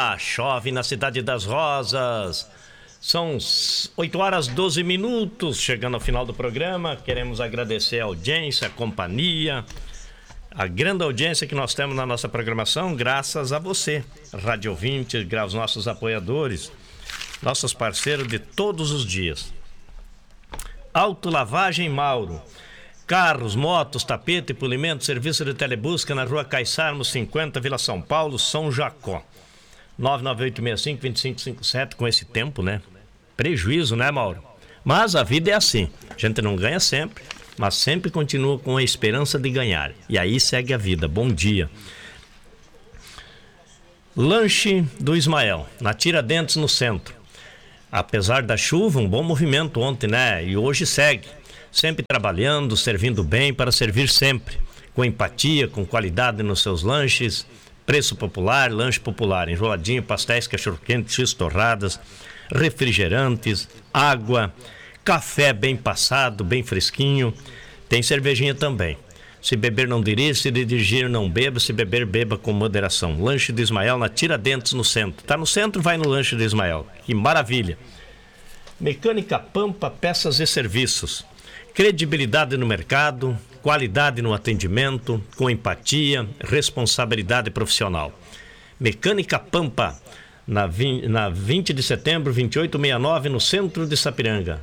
chove na Cidade das Rosas. São 8 horas 12 minutos, chegando ao final do programa. Queremos agradecer a audiência, a companhia, a grande audiência que nós temos na nossa programação, graças a você, rádio ouvinte, aos nossos apoiadores, nossos parceiros de todos os dias. Autolavagem Mauro. Carros, motos, tapete, polimento, serviço de telebusca na rua Caissarmo 50, Vila São Paulo, São Jacó. 99865-2557, com esse tempo, né? Prejuízo, né, Mauro? Mas a vida é assim. A gente não ganha sempre, mas sempre continua com a esperança de ganhar. E aí segue a vida. Bom dia. Lanche do Ismael, na Tiradentes, no centro. Apesar da chuva, um bom movimento ontem, né? E hoje segue. Sempre trabalhando, servindo bem para servir sempre. Com empatia, com qualidade nos seus lanches. Preço popular, lanche popular, enroladinho, pastéis, cachorro-quente, x-torradas, refrigerantes, água, café bem passado, bem fresquinho. Tem cervejinha também. Se beber não dirija, se dirigir não beba, se beber beba com moderação. Lanche do Ismael na Tiradentes, no centro. Tá no centro, vai no Lanche do Ismael. Que maravilha. Mecânica Pampa, peças e serviços. Credibilidade no mercado, qualidade no atendimento, com empatia, responsabilidade profissional. Mecânica Pampa, na 20 de setembro, 2869, no centro de Sapiranga.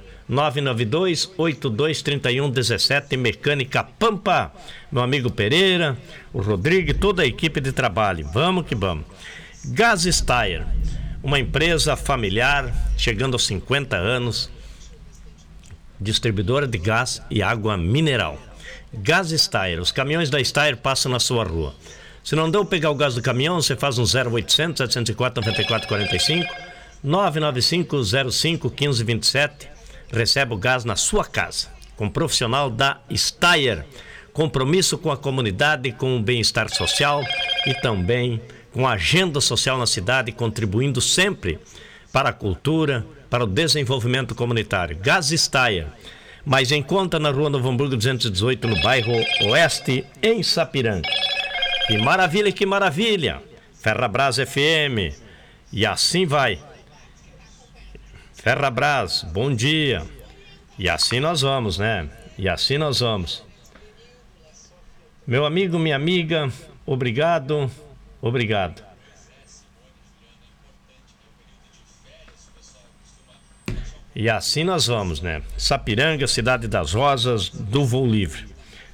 992-8231-17, Mecânica Pampa. Meu amigo Pereira, o Rodrigo e toda a equipe de trabalho. Vamos que vamos. Gas Steyr, uma empresa familiar, chegando aos 50 anos, distribuidora de gás e água mineral. Gas Steyr, os caminhões da Steyr passam na sua rua. Se não deu pegar o gás do caminhão, você faz um 0800 704 9445, 995 05 1527, recebe o gás na sua casa, com profissional da Steyr. Compromisso com a comunidade, com o bem-estar social e também com a agenda social na cidade, contribuindo sempre para a cultura, para o desenvolvimento comunitário. Gas Steyr, mais em conta na rua Novo Hamburgo 218, no bairro Oeste, em Sapiranga. Que maravilha, que maravilha! Ferrabras FM, e assim vai. Ferrabras, bom dia. E assim nós vamos, né? E assim nós vamos. Meu amigo, minha amiga, obrigado, obrigado. E assim nós vamos, né? Sapiranga, Cidade das Rosas, do Voo Livre.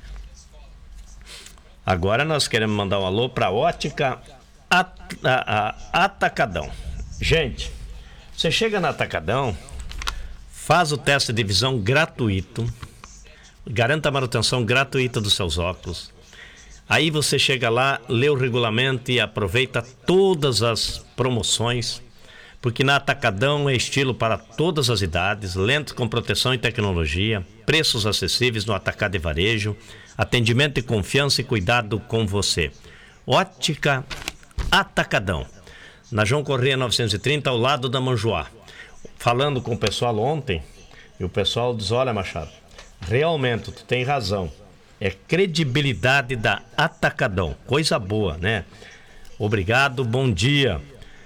Agora nós queremos mandar um alô para a Ótica Atacadão. Gente, você chega na Atacadão, faz o teste de visão gratuito, garanta a manutenção gratuita dos seus óculos. Aí você chega lá, lê o regulamento e aproveita todas as promoções. Porque na Atacadão é estilo para todas as idades, lentes com proteção e tecnologia, preços acessíveis no atacado e varejo, atendimento e confiança e cuidado com você. Ótica Atacadão, na João Correia 930, ao lado da Manjoá. Falando com o pessoal ontem, e o pessoal diz, olha, Machado, realmente tu tem razão, é credibilidade da Atacadão, coisa boa, né? Obrigado, bom dia.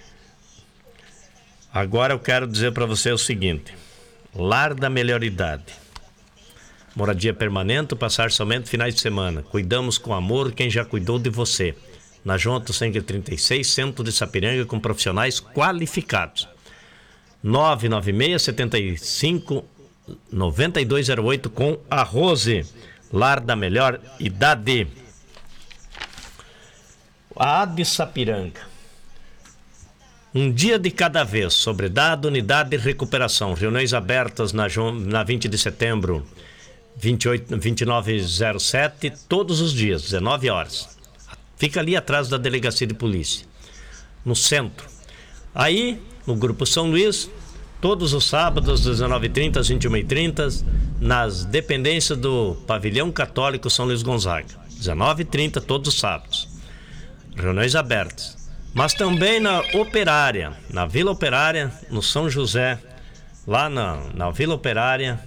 Agora eu quero dizer para você o seguinte: Lar da Melhor Idade, moradia permanente, passar somente finais de semana. Cuidamos com amor quem já cuidou de você. Na João 136, centro de Sapiranga, com profissionais qualificados. 996-75-9208 com a Rose. Lar da Melhor Idade. A AD Sapiranga. Um dia de cada vez, sobriedade, unidade e recuperação. Reuniões abertas na 20 de setembro, 2907, todos os dias, 19 horas. Fica ali atrás da delegacia de polícia, no centro. Aí, no Grupo São Luís, todos os sábados, 19h30 às 21h30, nas dependências do Pavilhão Católico São Luís Gonzaga. 19h30, todos os sábados. Reuniões abertas. Mas também na Operária, na Vila Operária, no São José, lá na Vila Operária.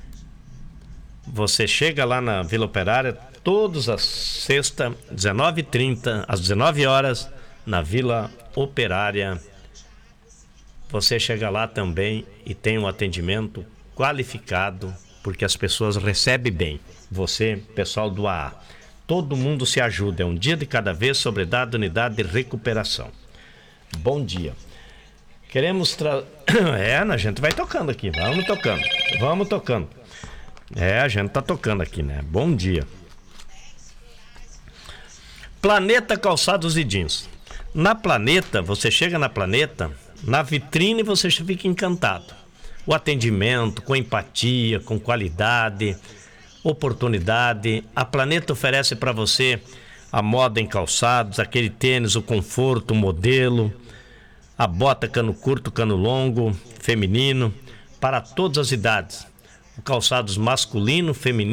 Você chega lá na Vila Operária, todas as sextas, 19h30, às 19 horas, na Vila Operária. Você chega lá também e tem um atendimento qualificado, porque as pessoas recebem bem. Você, pessoal do AA, todo mundo se ajuda. É um dia de cada vez, Soledade, unidade de recuperação. Bom dia. Queremos a gente vai tocando aqui, vamos tocando. A gente tá tocando aqui, né? Bom dia. Planeta Calçados e Jeans. Na Planeta, você chega na Planeta, na vitrine você fica encantado. O atendimento, com empatia, com qualidade, oportunidade. A Planeta oferece para você a moda em calçados, aquele tênis, o conforto, o modelo, a bota cano curto, cano longo, feminino, para todas as idades. Calçados masculino, feminino.